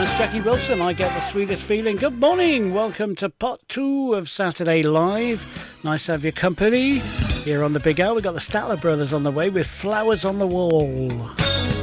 That's Jackie Wilson. I get the sweetest feeling. Good morning. Welcome to part 2 of Saturday Live. Nice to have your company here on the Big L. We've got the Statler Brothers on the way with Flowers on the Wall.